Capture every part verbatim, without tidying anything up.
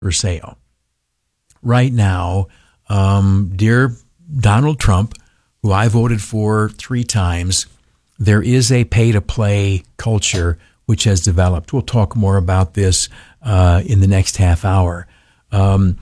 for sale. Right now, um, dear Donald Trump, who I voted for three times, there is a pay-to-play culture which has developed. We'll talk more about this uh, in the next half hour. Um,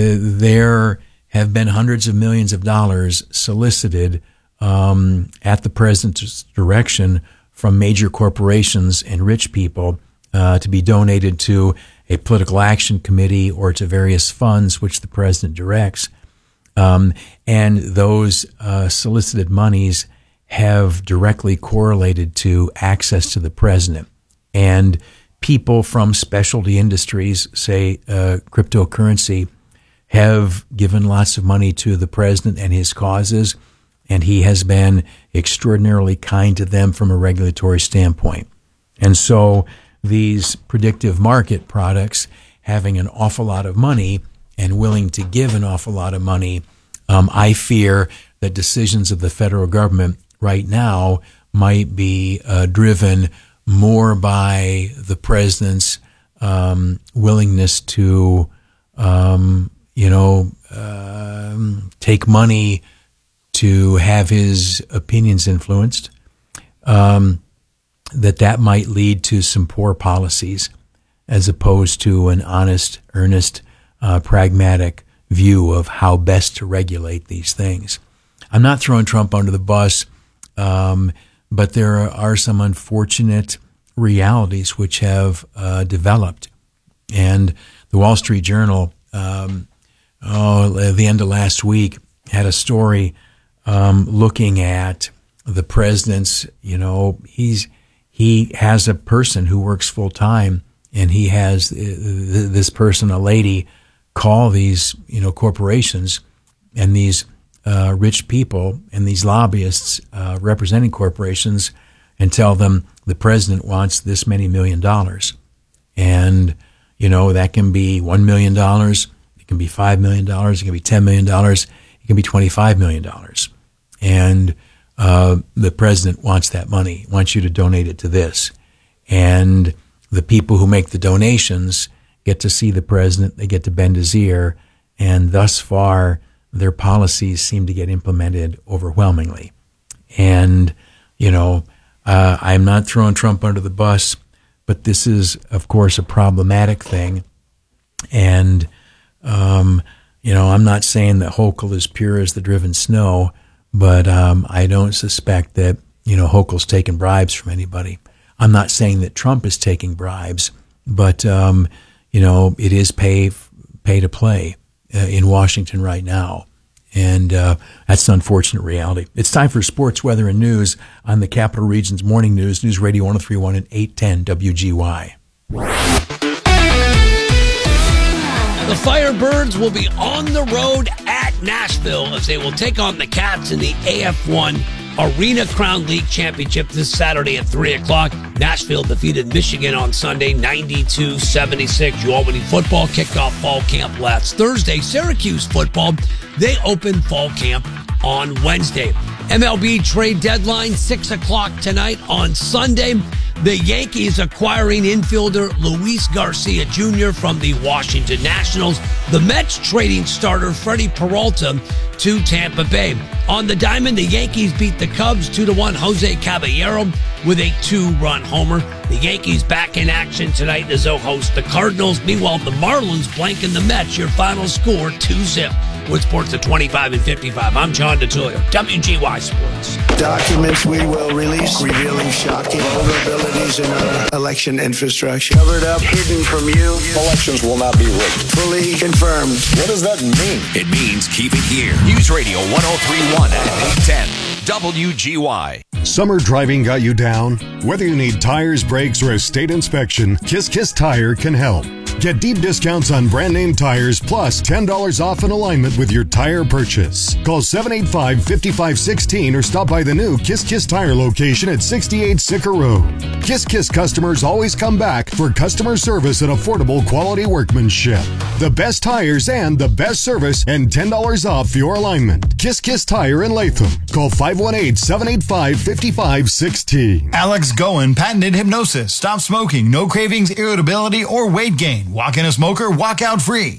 there have been hundreds of millions of dollars solicited um, at the president's direction from major corporations and rich people uh, to be donated to a political action committee or to various funds which the president directs. Um, and those uh, solicited monies have directly correlated to access to the president. And people from specialty industries, say uh, cryptocurrency, have given lots of money to the president and his causes, and he has been extraordinarily kind to them from a regulatory standpoint. And so these predictive market products, having an awful lot of money and willing to give an awful lot of money, um, I fear that decisions of the federal government right now might be uh, driven more by the president's um, willingness to, um, you know, um, take money to have his opinions influenced, um, that that might lead to some poor policies as opposed to an honest, earnest, uh, pragmatic view of how best to regulate these things. I'm not throwing Trump under the bus, um, but there are some unfortunate realities which have uh, developed. And the Wall Street Journal, um, oh, at the end of last week, had a story um, looking at the president's, you know, he's he has a person who works full time, and he has this person, a lady, call these, you know, corporations and these uh, rich people and these lobbyists uh, representing corporations and tell them the president wants this many million dollars. And, you know, that can be one million dollars, it can be five million dollars, it can be ten million dollars, it can be twenty-five million dollars. And uh, the president wants that money, wants you to donate it to this. And the people who make the donations get to see the president, they get to bend his ear, and thus far their policies seem to get implemented overwhelmingly. And, you know, uh, I'm not throwing Trump under the bus, but this is, of course, a problematic thing. And, um, you know, I'm not saying that Hochul is pure as the driven snow, but um, I don't suspect that, you know, Hochul's taking bribes from anybody. I'm not saying that Trump is taking bribes, but, um, you know, it is pay, pay to play uh, in Washington right now. And uh, that's an unfortunate reality. It's time for sports, weather, and news on the Capital Region's Morning News, News Radio one oh three point one and eight ten W G Y. The Firebirds will be on the road at Nashville as they will take on the Cats in the A F one Arena Crown League Championship this Saturday at three o'clock. Nashville defeated Michigan on Sunday, ninety-two seventy-six. U Albany football kicked off fall camp last Thursday. Syracuse football, they opened fall camp on Wednesday. M L B trade deadline, six o'clock tonight on Sunday. The Yankees acquiring infielder Luis Garcia Junior from the Washington Nationals. The Mets trading starter Freddie Peralta to Tampa Bay. On the diamond, the Yankees beat the Cubs two to one. Jose Caballero with a two-run homer. The Yankees back in action tonight as they'll host the Cardinals. Meanwhile, the Marlins blanking the Mets. Your final score, two zip. With sports at twenty-five and fifty-five. I'm John DeTullio, W G Y Sports. Documents we will release revealing shocking vulnerabilities in our election infrastructure. Covered up, hidden from you. Elections will not be rigged. Fully confirmed. What does that mean? It means keep it here. News Radio one oh three point one and eight ten W G Y. Summer driving got you down? Whether you need tires, brakes, or a state inspection, Kiss Kiss Tire can help. Get deep discounts on brand name tires plus ten dollars off an alignment with your tire purchase. Call seven eight five, five five one six or stop by the new Kiss Kiss Tire location at sixty-eight Sicker Road. Kiss Kiss customers always come back for customer service and affordable quality workmanship. The best tires and the best service and ten dollars off your alignment. Kiss Kiss Tire in Latham. Call five one eight, seven eight five, five five one six. Alex Goen patented hypnosis. Stop smoking, no cravings, irritability, or weight gain. Walk in a smoker, walk out free.